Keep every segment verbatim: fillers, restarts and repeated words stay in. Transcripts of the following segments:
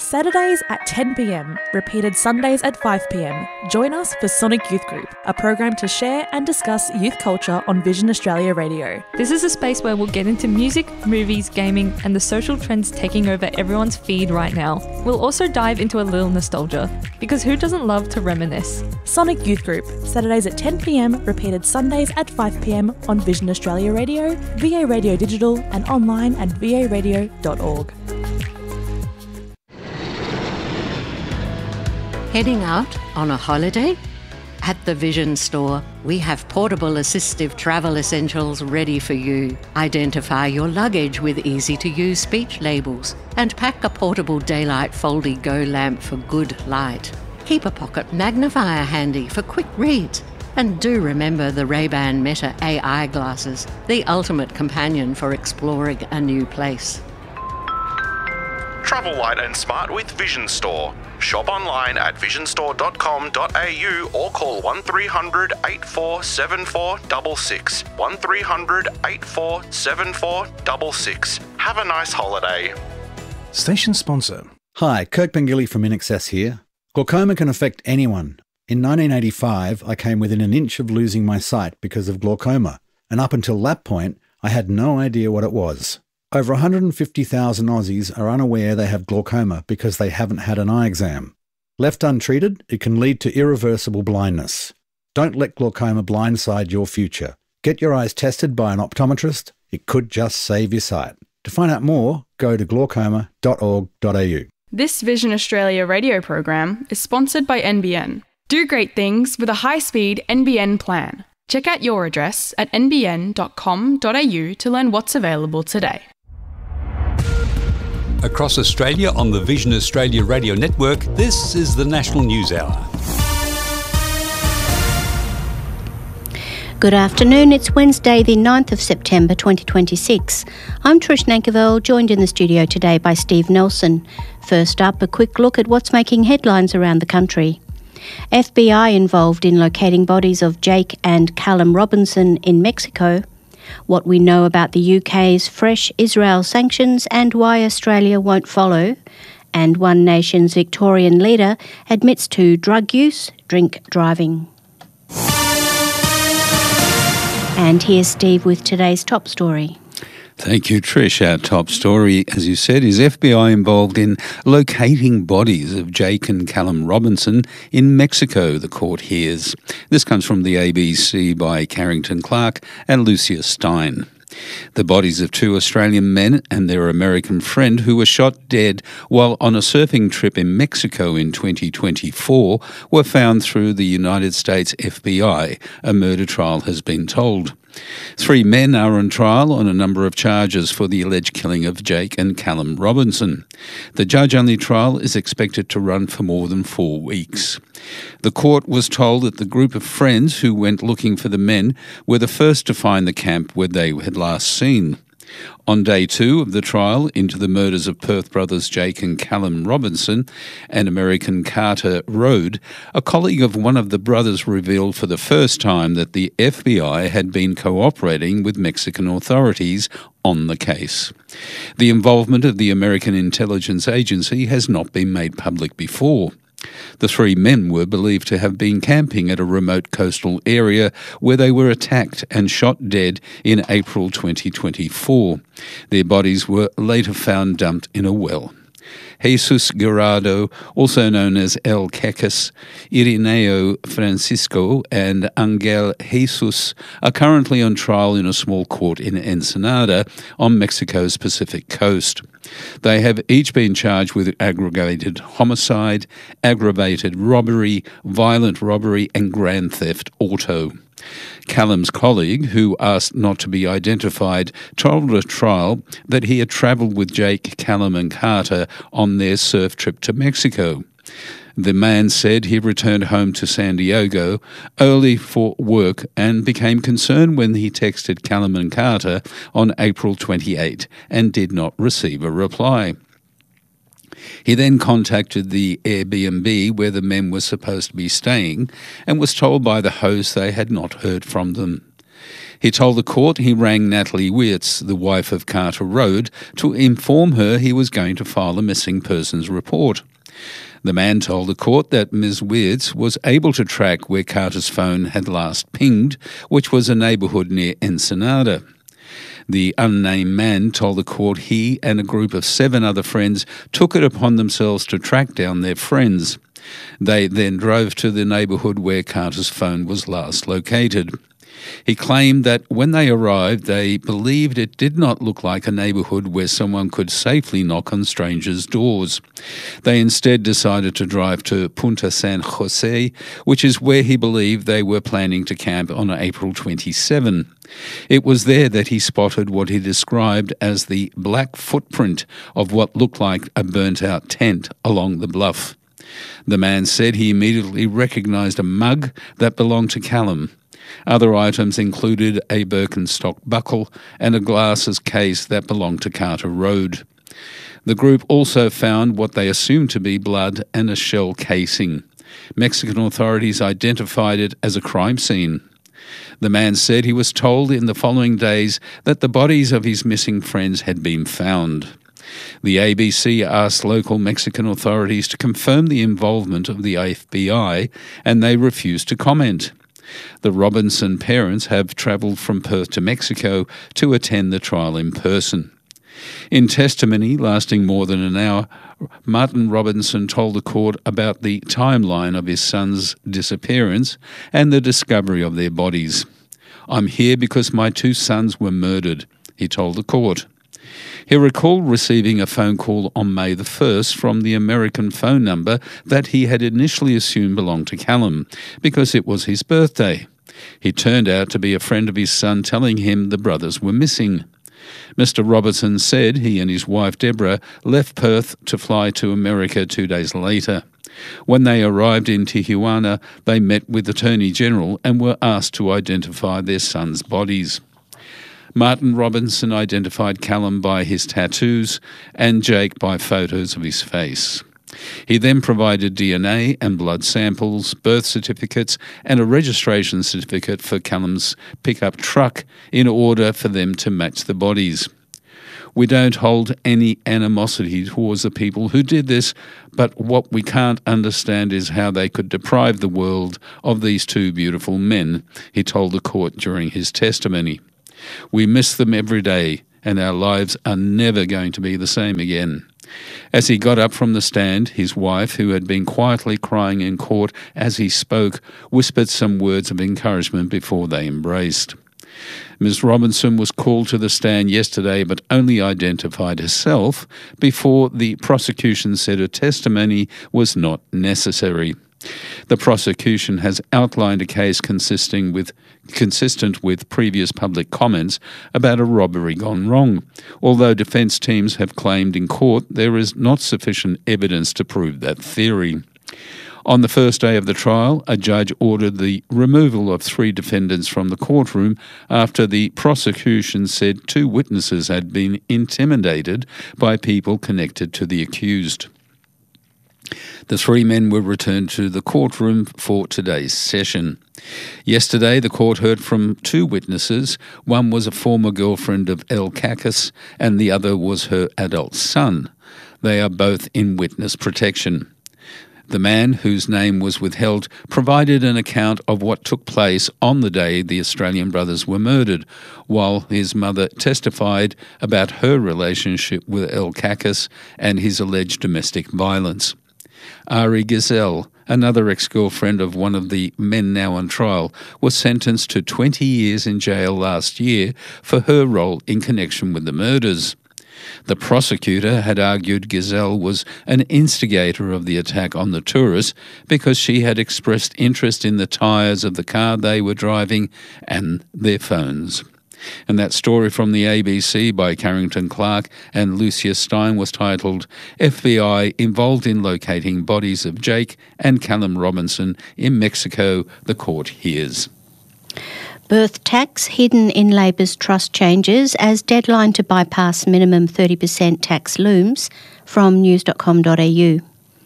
Saturdays at ten p m, repeated Sundays at five p m. Join us for Sonic Youth Group, a program to share and discuss youth culture on Vision Australia Radio. This is a space where we'll get into music, movies, gaming, and the social trends taking over everyone's feed right now. We'll also dive into a little nostalgia, because who doesn't love to reminisce? Sonic Youth Group, Saturdays at ten p m, repeated Sundays at five p m on Vision Australia Radio, V A Radio Digital, and online at v a radio dot org. Heading out on a holiday? At the Vision Store, we have portable assistive travel essentials ready for you. Identify your luggage with easy-to-use speech labels and pack a portable daylight Foldy Go lamp for good light. Keep a pocket magnifier handy for quick reads. And do remember the Ray-Ban Meta A I glasses, the ultimate companion for exploring a new place. Travel light and smart with Vision Store. Shop online at vision store dot com dot a u or call one three hundred, eight four seven four six six. one three hundred, eight four seven four six six. Have a nice holiday. Station sponsor. Hi, Kirk Pengilly from INXS here. Glaucoma can affect anyone. In nineteen eighty-five, I came within an inch of losing my sight because of glaucoma, and up until that point, I had no idea what it was. Over one hundred fifty thousand Aussies are unaware they have glaucoma because they haven't had an eye exam. Left untreated, it can lead to irreversible blindness. Don't let glaucoma blindside your future. Get your eyes tested by an optometrist. It could just save your sight. To find out more, go to glaucoma dot org dot a u. This Vision Australia radio program is sponsored by N B N. Do great things with a high-speed N B N plan. Check out your address at n b n dot com dot a u to learn what's available today. Across Australia on the Vision Australia Radio Network, this is the National News Hour. Good afternoon, it's Wednesday the ninth of September twenty twenty-six. I'm Trish Nankerville, joined in the studio today by Steve Nelson. First up, a quick look at what's making headlines around the country. F B I involved in locating bodies of Jake and Callum Robinson in Mexico. What we know about the U K's fresh Israel sanctions and why Australia won't follow. And One Nation's Victorian leader admits to drug use, drink driving. And here's Steve with today's top story. Thank you, Trish. Our top story, as you said, is F B I involved in locating bodies of Jake and Callum Robinson in Mexico, the court hears. This comes from the A B C by Carrington Clark and Lucia Stein. The bodies of two Australian men and their American friend who were shot dead while on a surfing trip in Mexico in twenty twenty-four were found through the United States F B I, a murder trial has been told. Three men are on trial on a number of charges for the alleged killing of Jake and Callum Robinson. The judge-only trial is expected to run for more than four weeks. The court was told that the group of friends who went looking for the men were the first to find the camp where they had last seen. On day two of the trial into the murders of Perth brothers Jake and Callum Robinson and American Carter Road, a colleague of one of the brothers revealed for the first time that the F B I had been cooperating with Mexican authorities on the case. The involvement of the American Intelligence Agency has not been made public before. The three men were believed to have been camping at a remote coastal area where they were attacked and shot dead in April twenty twenty-four. Their bodies were later found dumped in a well. Jesus Gerardo, also known as El Quecas, Irineo Francisco and Angel Jesus are currently on trial in a small court in Ensenada on Mexico's Pacific coast. They have each been charged with aggravated homicide, aggravated robbery, violent robbery and grand theft auto. Callum's colleague, who asked not to be identified, told a trial that he had travelled with Jake, Callum and Carter on their surf trip to Mexico. The man said he returned home to San Diego early for work and became concerned when he texted Callum and Carter on April twenty-eighth and did not receive a reply. He then contacted the Airbnb where the men were supposed to be staying and was told by the host they had not heard from them. He told the court he rang Natalie Wirtz, the wife of Carter Road, to inform her he was going to file a missing persons report. The man told the court that Miz Wirtz was able to track where Carter's phone had last pinged, which was a neighbourhood near Ensenada. The unnamed man told the court he and a group of seven other friends took it upon themselves to track down their friends. They then drove to the neighbourhood where Carter's phone was last located. He claimed that when they arrived, they believed it did not look like a neighbourhood where someone could safely knock on strangers' doors. They instead decided to drive to Punta San Jose, which is where he believed they were planning to camp on April twenty-seventh. It was there that he spotted what he described as the black footprint of what looked like a burnt-out tent along the bluff. The man said he immediately recognised a mug that belonged to Callum. Other items included a Birkenstock buckle and a glasses case that belonged to Carter Road. The group also found what they assumed to be blood and a shell casing. Mexican authorities identified it as a crime scene. The man said he was told in the following days that the bodies of his missing friends had been found. The A B C asked local Mexican authorities to confirm the involvement of the F B I, and they refused to comment. The Robinson parents have travelled from Perth to Mexico to attend the trial in person. In testimony lasting more than an hour, Martin Robinson told the court about the timeline of his son's disappearance and the discovery of their bodies. "I'm here because my two sons were murdered," he told the court. He recalled receiving a phone call on May the first from the American phone number that he had initially assumed belonged to Callum, because it was his birthday. He turned out to be a friend of his son telling him the brothers were missing. Mister Robertson said he and his wife Deborah left Perth to fly to America two days later. When they arrived in Tijuana, they met with the Attorney General and were asked to identify their sons' bodies. Martin Robinson identified Callum by his tattoos and Jake by photos of his face. He then provided D N A and blood samples, birth certificates and a registration certificate for Callum's pickup truck in order for them to match the bodies. "We don't hold any animosity towards the people who did this, but what we can't understand is how they could deprive the world of these two beautiful men," he told the court during his testimony. "We miss them every day, and our lives are never going to be the same again." As he got up from the stand, his wife, who had been quietly crying in court as he spoke, whispered some words of encouragement before they embraced. Miz Robinson was called to the stand yesterday but only identified herself before the prosecution said her testimony was not necessary. The prosecution has outlined a case consisting with, consistent with previous public comments about a robbery gone wrong, although defence teams have claimed in court there is not sufficient evidence to prove that theory. On the first day of the trial, a judge ordered the removal of three defendants from the courtroom after the prosecution said two witnesses had been intimidated by people connected to the accused. The three men were returned to the courtroom for today's session. Yesterday, the court heard from two witnesses. One was a former girlfriend of El Cacas and the other was her adult son. They are both in witness protection. The man, whose name was withheld, provided an account of what took place on the day the Australian brothers were murdered, while his mother testified about her relationship with El Cacas and his alleged domestic violence. Ari Gazelle, another ex-girlfriend of one of the men now on trial, was sentenced to twenty years in jail last year for her role in connection with the murders. The prosecutor had argued Gazelle was an instigator of the attack on the tourists because she had expressed interest in the tyres of the car they were driving and their phones. And that story from the A B C by Carrington Clark and Lucia Stein was titled F B I Involved in Locating Bodies of Jake and Callum Robinson in Mexico, the court hears. Birth tax hidden in Labor's trust changes as deadline to bypass minimum thirty percent tax looms, from news dot com dot a u.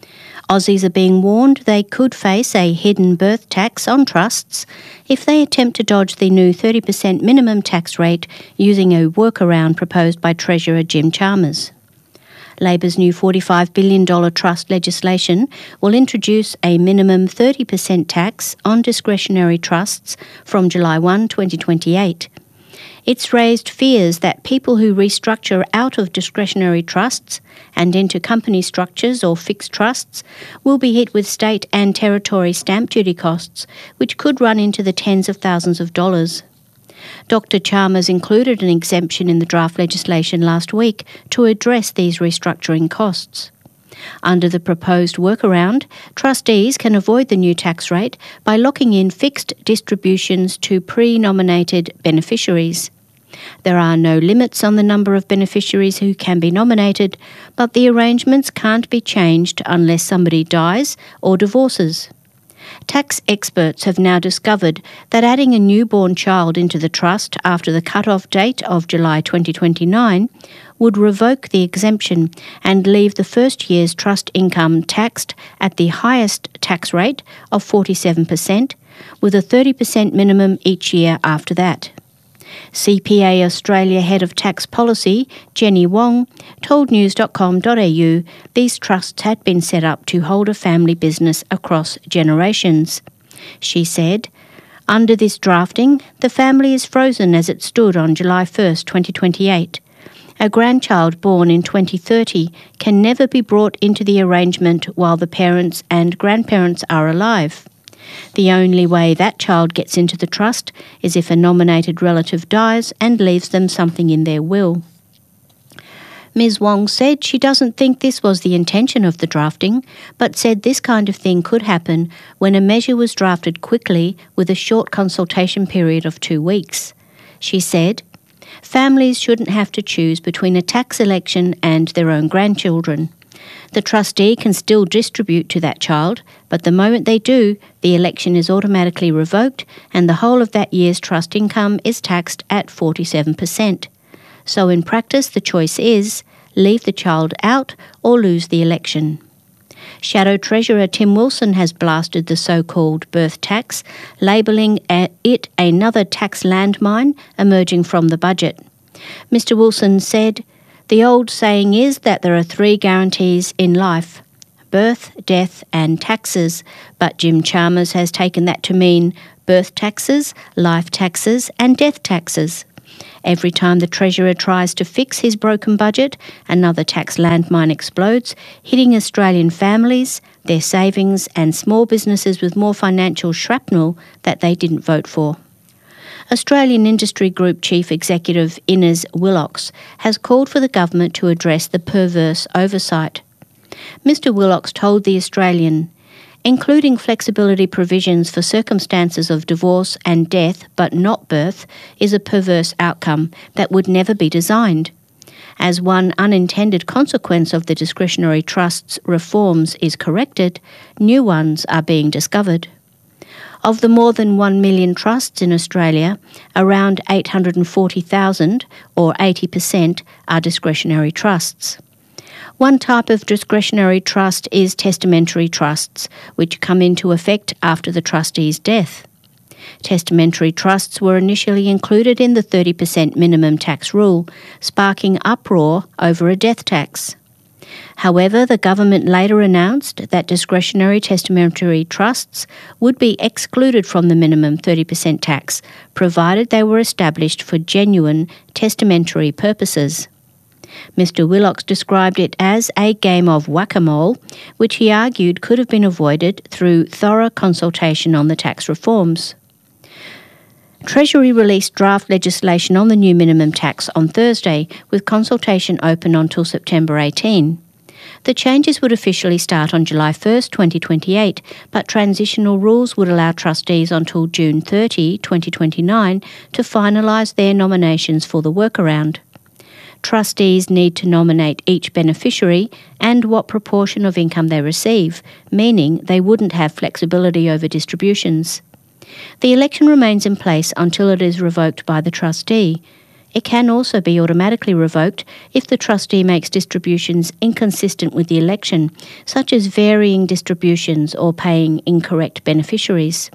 Aussies are being warned they could face a hidden birth tax on trusts if they attempt to dodge the new thirty percent minimum tax rate using a workaround proposed by Treasurer Jim Chalmers. Labor's new forty-five billion dollars trust legislation will introduce a minimum thirty percent tax on discretionary trusts from July first, twenty twenty-eight. It's raised fears that people who restructure out of discretionary trusts and into company structures or fixed trusts will be hit with state and territory stamp duty costs, which could run into the tens of thousands of dollars. Doctor Chalmers included an exemption in the draft legislation last week to address these restructuring costs. Under the proposed workaround, trustees can avoid the new tax rate by locking in fixed distributions to pre-nominated beneficiaries. There are no limits on the number of beneficiaries who can be nominated, but the arrangements can't be changed unless somebody dies or divorces. Tax experts have now discovered that adding a newborn child into the trust after the cut-off date of July twenty twenty-nine would revoke the exemption and leave the first year's trust income taxed at the highest tax rate of forty-seven percent, with a thirty percent minimum each year after that. C P A Australia Head of Tax Policy, Jenny Wong, told news dot com dot a u these trusts had been set up to hold a family business across generations. She said, "Under this drafting, the family is frozen as it stood on July first, twenty twenty-eight. A grandchild born in twenty thirty can never be brought into the arrangement while the parents and grandparents are alive. The only way that child gets into the trust is if a nominated relative dies and leaves them something in their will." Miz Wong said she doesn't think this was the intention of the drafting, but said this kind of thing could happen when a measure was drafted quickly with a short consultation period of two weeks. She said, "Families shouldn't have to choose between a tax election and their own grandchildren. The trustee can still distribute to that child, but the moment they do, the election is automatically revoked and the whole of that year's trust income is taxed at forty-seven percent. So in practice, the choice is leave the child out or lose the election." Shadow Treasurer Tim Wilson has blasted the so-called birth tax, labelling it another tax landmine emerging from the budget. Mister Wilson said, "The old saying is that there are three guarantees in life: birth, death and taxes, but Jim Chalmers has taken that to mean birth taxes, life taxes and death taxes. Every time the Treasurer tries to fix his broken budget, another tax landmine explodes, hitting Australian families, their savings and small businesses with more financial shrapnel that they didn't vote for." Australian Industry Group Chief Executive Innes Willox has called for the government to address the perverse oversight. Mister Willox told The Australian, "Including flexibility provisions for circumstances of divorce and death but not birth is a perverse outcome that would never be designed. As one unintended consequence of the discretionary trusts reforms is corrected, new ones are being discovered. Of the more than one million trusts in Australia, around eight hundred forty thousand, or eighty percent, are discretionary trusts. One type of discretionary trust is testamentary trusts, which come into effect after the trustee's death. Testamentary trusts were initially included in the thirty percent minimum tax rule, sparking uproar over a death tax. However, the government later announced that discretionary testamentary trusts would be excluded from the minimum thirty percent tax, provided they were established for genuine testamentary purposes. Mister Willox described it as a game of whack-a-mole, which he argued could have been avoided through thorough consultation on the tax reforms. Treasury released draft legislation on the new minimum tax on Thursday, with consultation open until September eighteenth. The changes would officially start on July first, twenty twenty-eight, but transitional rules would allow trustees until June thirtieth, twenty twenty-nine to finalise their nominations for the workaround. Trustees need to nominate each beneficiary and what proportion of income they receive, meaning they wouldn't have flexibility over distributions. The election remains in place until it is revoked by the trustee. It can also be automatically revoked if the trustee makes distributions inconsistent with the election, such as varying distributions or paying incorrect beneficiaries.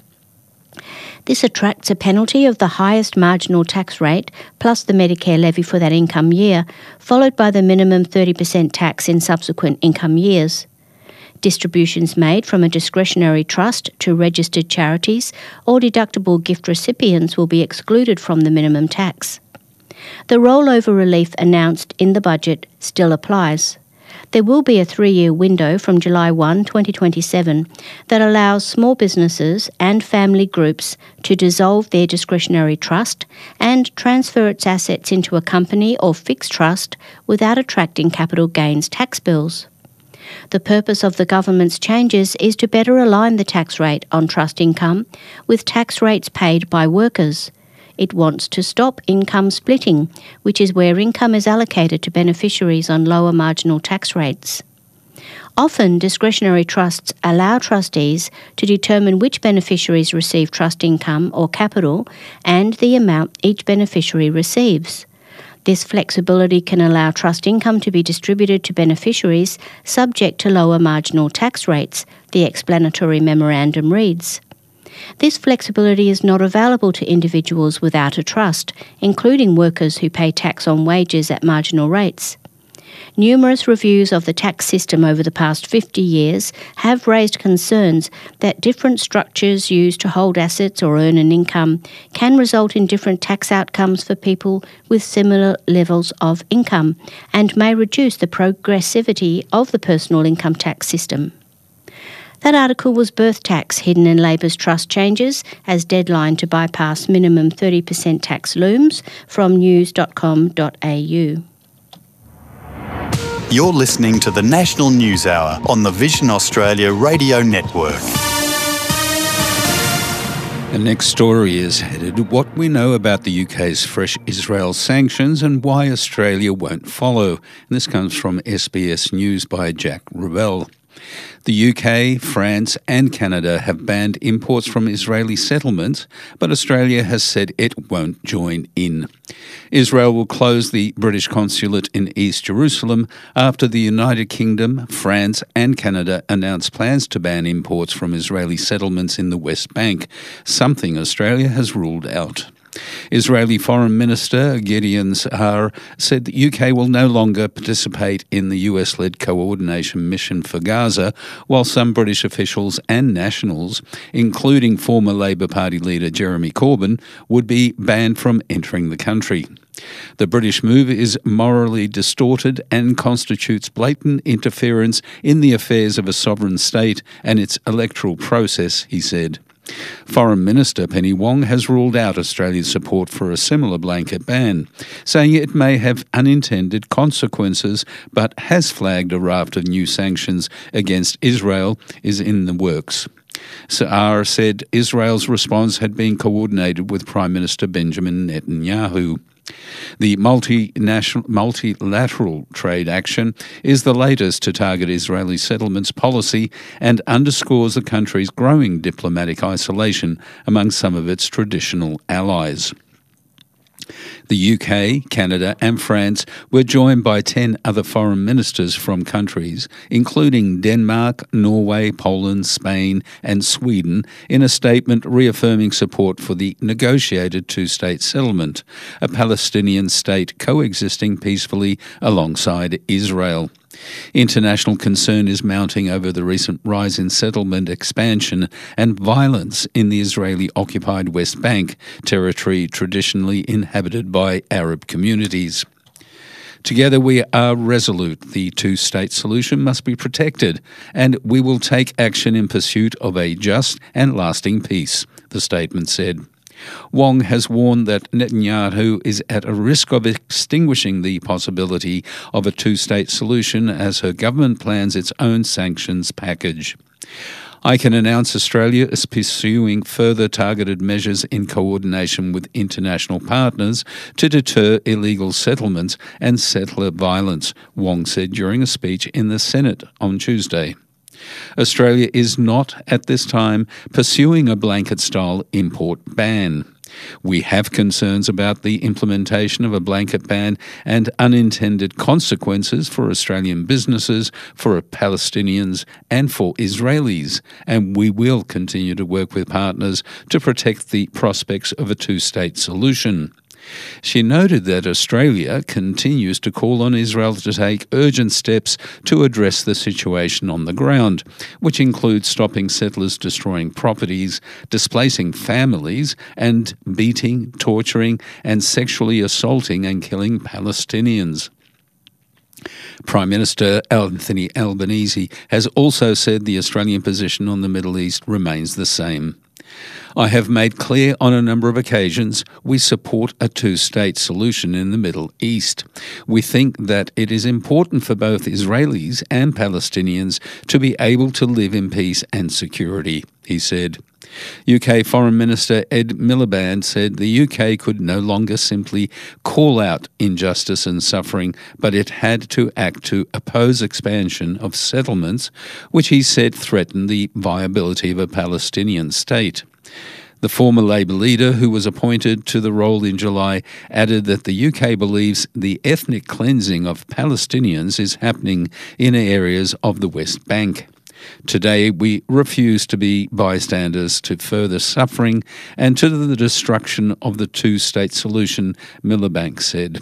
This attracts a penalty of the highest marginal tax rate plus the Medicare levy for that income year, followed by the minimum thirty percent tax in subsequent income years. Distributions made from a discretionary trust to registered charities or deductible gift recipients will be excluded from the minimum tax. The rollover relief announced in the budget still applies. There will be a three-year window from July first, twenty twenty-seven that allows small businesses and family groups to dissolve their discretionary trust and transfer its assets into a company or fixed trust without attracting capital gains tax bills. The purpose of the government's changes is to better align the tax rate on trust income with tax rates paid by workers. It wants to stop income splitting, which is where income is allocated to beneficiaries on lower marginal tax rates. Often, discretionary trusts allow trustees to determine which beneficiaries receive trust income or capital and the amount each beneficiary receives. This flexibility can allow trust income to be distributed to beneficiaries subject to lower marginal tax rates, the explanatory memorandum reads. This flexibility is not available to individuals without a trust, including workers who pay tax on wages at marginal rates. Numerous reviews of the tax system over the past fifty years have raised concerns that different structures used to hold assets or earn an income can result in different tax outcomes for people with similar levels of income and may reduce the progressivity of the personal income tax system. That article was Birth Tax Hidden in Labor's Trust Changes as Deadline to Bypass Minimum thirty percent Tax Looms from news dot com dot a u. You're listening to the National News Hour on the Vision Australia Radio Network. The next story is headed What We Know About the U K's Fresh Israel Sanctions and Why Australia Won't Follow. And this comes from S B S News by Jack Revell. The U K, France and Canada have banned imports from Israeli settlements, but Australia has said it won't join in. Israel will close the British consulate in East Jerusalem after the United Kingdom, France and Canada announced plans to ban imports from Israeli settlements in the West Bank, something Australia has ruled out. Israeli Foreign Minister Gideon Sa'ar said the U K will no longer participate in the U S-led coordination mission for Gaza, while some British officials and nationals, including former Labor Party leader Jeremy Corbyn, would be banned from entering the country. The British move is morally distorted and constitutes blatant interference in the affairs of a sovereign state and its electoral process, he said. Foreign Minister Penny Wong has ruled out Australia's support for a similar blanket ban, saying it may have unintended consequences, but has flagged a raft of new sanctions against Israel is in the works. Sa'ar said Israel's response had been coordinated with Prime Minister Benjamin Netanyahu. The multinational, multilateral trade action is the latest to target Israeli settlements policy and underscores the country's growing diplomatic isolation among some of its traditional allies. The U K, Canada and France were joined by ten other foreign ministers from countries, including Denmark, Norway, Poland, Spain and Sweden, in a statement reaffirming support for the negotiated two-state settlement, a Palestinian state coexisting peacefully alongside Israel. International concern is mounting over the recent rise in settlement expansion and violence in the Israeli-occupied West Bank, territory traditionally inhabited by Arab communities. Together we are resolute. The two-state solution must be protected, and we will take action in pursuit of a just and lasting peace, the statement said. Wong has warned that Netanyahu is at a risk of extinguishing the possibility of a two-state solution as her government plans its own sanctions package. I can announce Australia is pursuing further targeted measures in coordination with international partners to deter illegal settlements and settler violence, Wong said during a speech in the Senate on Tuesday. Australia is not, at this time, pursuing a blanket-style import ban. We have concerns about the implementation of a blanket ban and unintended consequences for Australian businesses, for Palestinians and for Israelis, and we will continue to work with partners to protect the prospects of a two-state solution. She noted that Australia continues to call on Israel to take urgent steps to address the situation on the ground, which includes stopping settlers destroying properties, displacing families, and beating, torturing, and sexually assaulting and killing Palestinians. Prime Minister Anthony Albanese has also said the Australian position on the Middle East remains the same. I have made clear on a number of occasions we support a two-state solution in the Middle East. We think that it is important for both Israelis and Palestinians to be able to live in peace and security, he said. U K Foreign Minister Ed Miliband said the U K could no longer simply call out injustice and suffering, but it had to act to oppose expansion of settlements, which he said threatened the viability of a Palestinian state. The former Labour leader, who was appointed to the role in July, added that the U K believes the ethnic cleansing of Palestinians is happening in areas of the West Bank. Today, we refuse to be bystanders to further suffering and to the destruction of the two-state solution, Miliband said.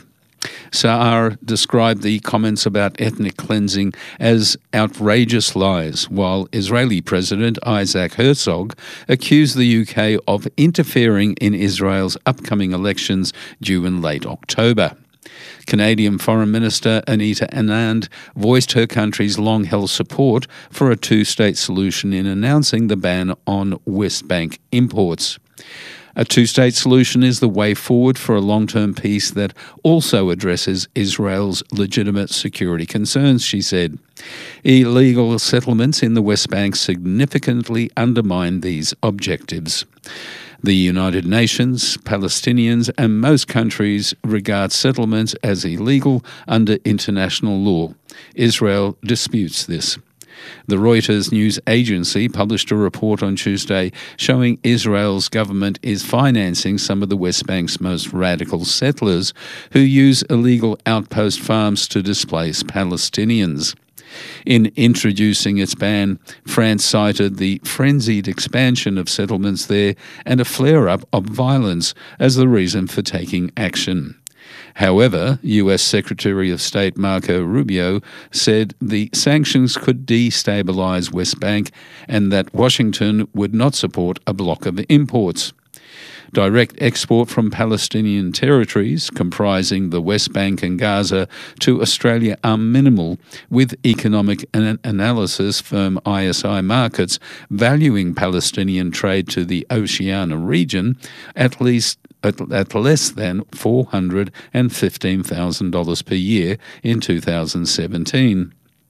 Saar described the comments about ethnic cleansing as outrageous lies, while Israeli President Isaac Herzog accused the U K of interfering in Israel's upcoming elections due in late October. Canadian Foreign Minister Anita Anand voiced her country's long-held support for a two-state solution in announcing the ban on West Bank imports. A two-state solution is the way forward for a long-term peace that also addresses Israel's legitimate security concerns, she said. Illegal settlements in the West Bank significantly undermine these objectives. The United Nations, Palestinians and most countries regard settlements as illegal under international law. Israel disputes this. The Reuters news agency published a report on Tuesday showing Israel's government is financing some of the West Bank's most radical settlers who use illegal outpost farms to displace Palestinians. In introducing its ban, France cited the frenzied expansion of settlements there and a flare-up of violence as the reason for taking action. However, U S Secretary of State Marco Rubio said the sanctions could destabilize West Bank and that Washington would not support a block of imports. Direct export from Palestinian territories, comprising the West Bank and Gaza, to Australia are minimal, with economic an- analysis firm I S I Markets valuing Palestinian trade to the Oceania region at least at, at less than four hundred fifteen thousand dollars per year in two thousand seventeen.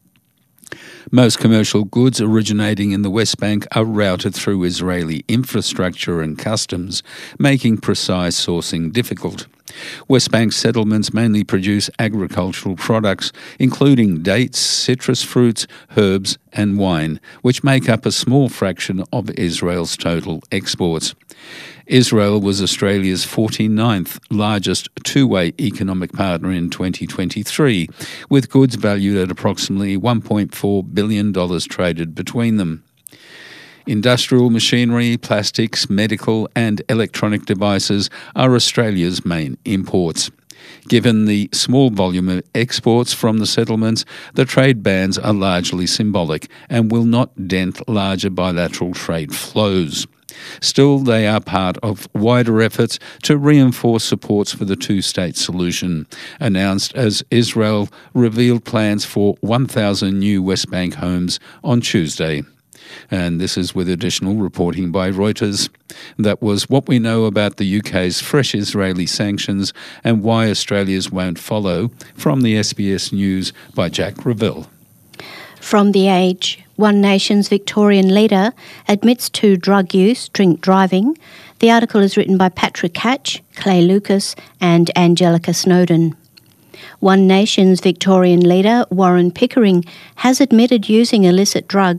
Most commercial goods originating in the West Bank are routed through Israeli infrastructure and customs, making precise sourcing difficult. West Bank settlements mainly produce agricultural products, including dates, citrus fruits, herbs, and wine, which make up a small fraction of Israel's total exports. Israel was Australia's forty-ninth largest two-way economic partner in twenty twenty-three, with goods valued at approximately one point four billion dollars traded between them. Industrial machinery, plastics, medical and electronic devices are Australia's main imports. Given the small volume of exports from the settlements, the trade bans are largely symbolic and will not dent larger bilateral trade flows. Still, they are part of wider efforts to reinforce supports for the two-state solution, announced as Israel revealed plans for one thousand new West Bank homes on Tuesday. And this is with additional reporting by Reuters. That was what we know about the U K's fresh Israeli sanctions and why Australia's won't follow, from the S B S News by Jack Revell. From The Age, One Nation's Victorian leader admits to drug use, drink driving. The article is written by Patrick Hatch, Clay Lucas and Angelica Snowden. One Nation's Victorian leader, Warren Pickering, has admitted using illicit drugs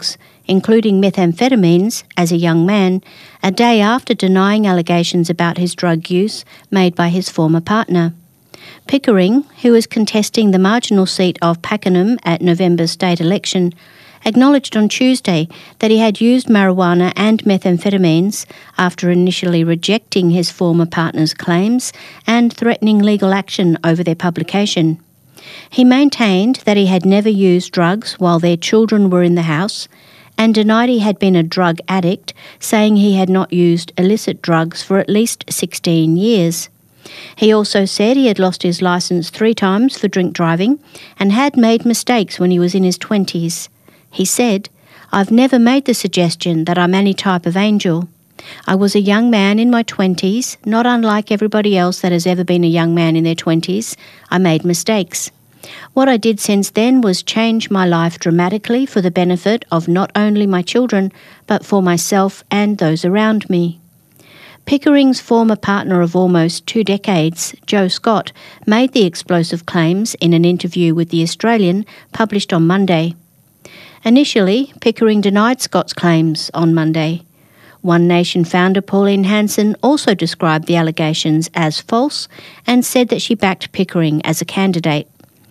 including methamphetamines, as a young man, a day after denying allegations about his drug use made by his former partner. Pickering, who was contesting the marginal seat of Pakenham at November's state election, acknowledged on Tuesday that he had used marijuana and methamphetamines after initially rejecting his former partner's claims and threatening legal action over their publication. He maintained that he had never used drugs while their children were in the house and denied he had been a drug addict, saying he had not used illicit drugs for at least sixteen years. He also said he had lost his licence three times for drink driving and had made mistakes when he was in his twenties. He said, "I've never made the suggestion that I'm any type of angel. I was a young man in my twenties, not unlike everybody else that has ever been a young man in their twenties. I made mistakes. What I did since then was change my life dramatically for the benefit of not only my children, but for myself and those around me." Pickering's former partner of almost two decades, Joe Scott, made the explosive claims in an interview with The Australian published on Monday. Initially, Pickering denied Scott's claims on Monday. One Nation founder Pauline Hanson also described the allegations as false and said that she backed Pickering as a candidate.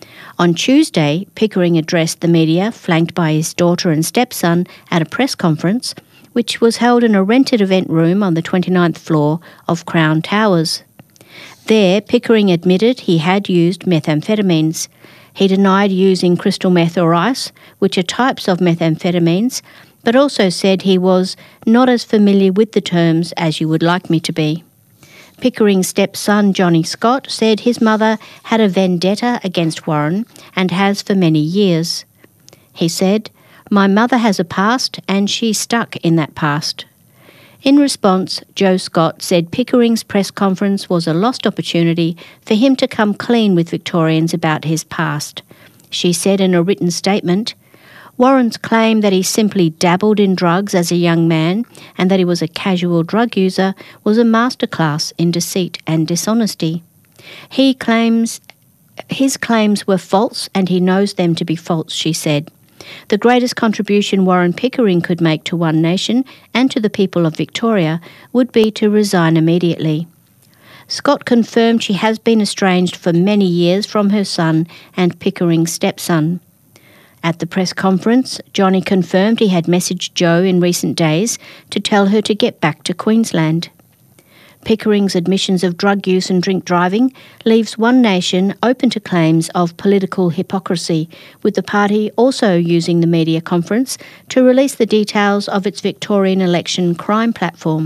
On Tuesday, Pickering addressed the media, flanked by his daughter and stepson, at a press conference, which was held in a rented event room on the twenty-ninth floor of Crown Towers. There, Pickering admitted he had used methamphetamines. He denied using crystal meth or ice, which are types of methamphetamines, but also said he was not as familiar with the terms as you would like me to be. Pickering's stepson, Johnny Scott, said his mother had a vendetta against Warren and has for many years. He said, "My mother has a past and she's stuck in that past." In response, Joe Scott said Pickering's press conference was a lost opportunity for him to come clean with Victorians about his past. She said in a written statement, "Warren's claim that he simply dabbled in drugs as a young man and that he was a casual drug user was a masterclass in deceit and dishonesty. He claims his claims were false and he knows them to be false," she said. "The greatest contribution Warren Pickering could make to One Nation and to the people of Victoria would be to resign immediately." Scott confirmed she has been estranged for many years from her son and Pickering's stepson. At the press conference, Johnny confirmed he had messaged Jo in recent days to tell her to get back to Queensland. Pickering's admissions of drug use and drink driving leaves One Nation open to claims of political hypocrisy, with the party also using the media conference to release the details of its Victorian election crime platform.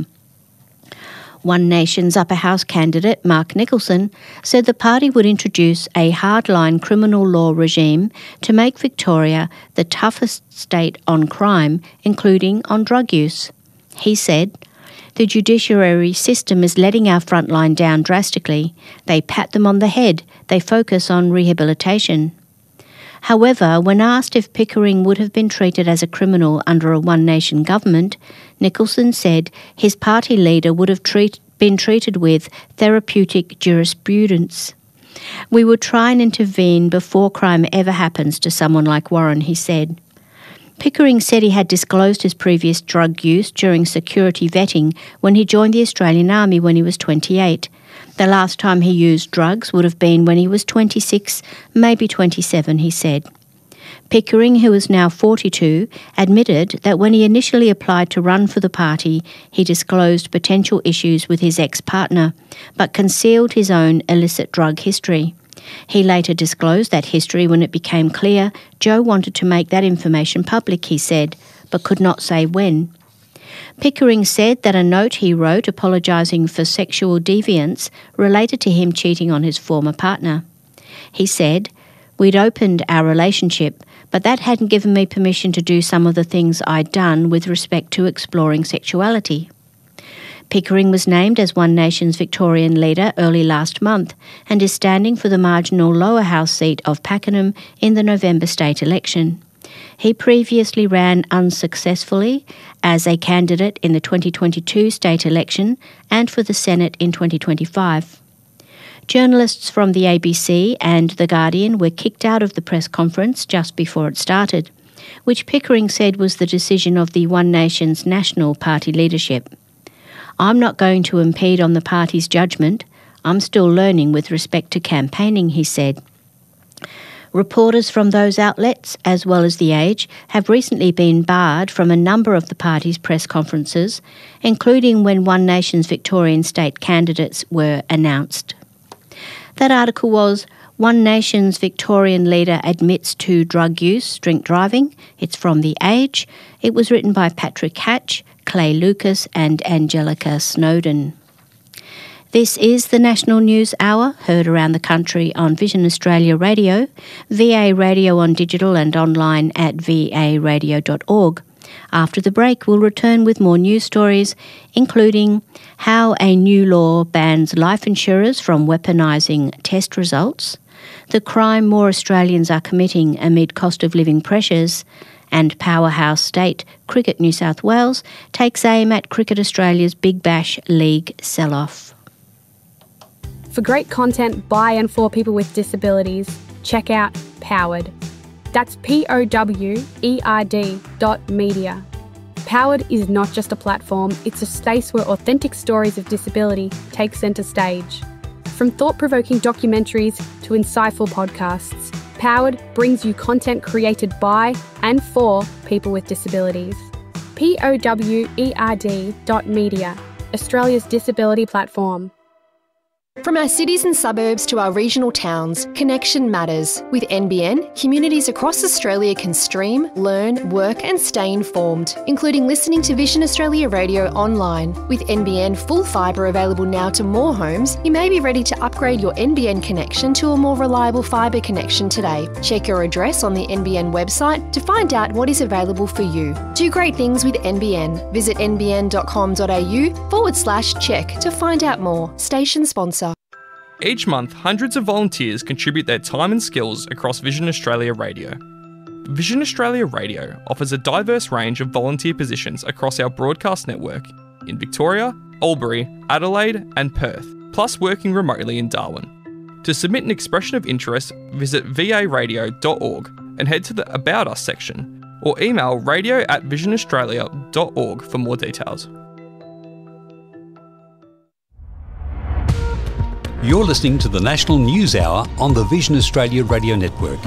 One Nation's upper house candidate, Mark Nicholson, said the party would introduce a hardline criminal law regime to make Victoria the toughest state on crime, including on drug use. He said, "The judiciary system is letting our frontline down drastically. They pat them on the head. They focus on rehabilitation." However, when asked if Pickering would have been treated as a criminal under a One Nation government, Nicholson said his party leader would have treat, been treated with therapeutic jurisprudence. "We would try and intervene before crime ever happens to someone like Warren," he said. Pickering said he had disclosed his previous drug use during security vetting when he joined the Australian Army when he was twenty-eight. The last time he used drugs would have been when he was twenty-six, maybe twenty-seven, he said. Pickering, who is now forty-two, admitted that when he initially applied to run for the party, he disclosed potential issues with his ex-partner, but concealed his own illicit drug history. He later disclosed that history when it became clear Joe wanted to make that information public, he said, but could not say when. Pickering said that a note he wrote apologising for sexual deviance related to him cheating on his former partner. He said, "We'd opened our relationship, but that hadn't given me permission to do some of the things I'd done with respect to exploring sexuality." Pickering was named as One Nation's Victorian leader early last month and is standing for the marginal lower house seat of Pakenham in the November state election. He previously ran unsuccessfully as a candidate in the twenty twenty-two state election and for the Senate in twenty twenty-five. Journalists from the A B C and The Guardian were kicked out of the press conference just before it started. which Pickering said was the decision of the One Nation's National Party leadership. "I'm not going to impede on the party's judgment. I'm still learning with respect to campaigning," he said. Reporters from those outlets, as well as The Age, have recently been barred from a number of the party's press conferences, including when One Nation's Victorian state candidates were announced. That article was "One Nation's Victorian Leader Admits to Drug Use, Drink Driving." It's from The Age. It was written by Patrick Hatch, Clay Lucas and Angelica Snowden. This is the National News Hour, heard around the country on Vision Australia Radio, V A Radio on digital and online at v a radio dot org. After the break, we'll return with more news stories, including how a new law bans life insurers from weaponising test results, the crime more Australians are committing amid cost of living pressures, and powerhouse state Cricket New South Wales takes aim at Cricket Australia's Big Bash League sell-off. For great content by and for people with disabilities, check out Powered. That's P O W E R D dot media. Powered is not just a platform, it's a space where authentic stories of disability take centre stage. From thought-provoking documentaries to insightful podcasts, Powered brings you content created by and for people with disabilities. P O W E R D dot media, Australia's disability platform. From our cities and suburbs to our regional towns, connection matters. With N B N, communities across Australia can stream, learn, work and stay informed, including listening to Vision Australia Radio online. With N B N full fibre available now to more homes, you may be ready to upgrade your N B N connection to a more reliable fibre connection today. Check your address on the N B N website to find out what is available for you. Do great things with N B N. Visit n b n dot com dot a u forward slash check to find out more. Station sponsor. Each month, hundreds of volunteers contribute their time and skills across Vision Australia Radio. Vision Australia Radio offers a diverse range of volunteer positions across our broadcast network in Victoria, Albury, Adelaide and Perth, plus working remotely in Darwin. To submit an expression of interest, visit v a radio dot org and head to the About Us section, or email radio at vision australia dot org for more details. You're listening to the National News Hour on the Vision Australia Radio Network.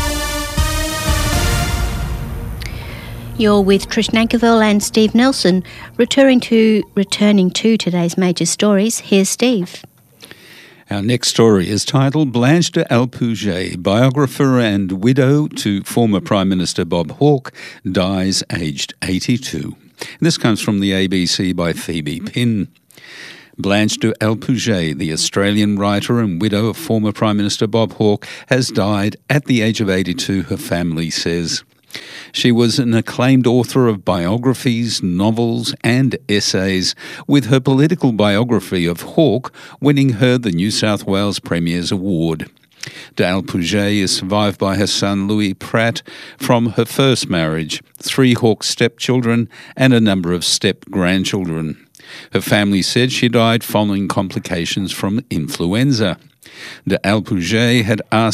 You're with Trish Nankerville and Steve Nelson. Returning to, returning to today's major stories, here's Steve. Our next story is titled Blanche d'Alpouget, biographer and widow to former Prime Minister Bob Hawke, dies aged eighty-two. This comes from the A B C by Phoebe Pinn. Blanche d'Alpouget, the Australian writer and widow of former Prime Minister Bob Hawke, has died at the age of eighty-two, her family says. She was an acclaimed author of biographies, novels and essays, with her political biography of Hawke winning her the New South Wales Premier's Award. D'Alpouget is survived by her son Louis Pratt from her first marriage, three Hawke stepchildren and a number of step-grandchildren. Her family said she died following complications from influenza. D'Alpouget had asked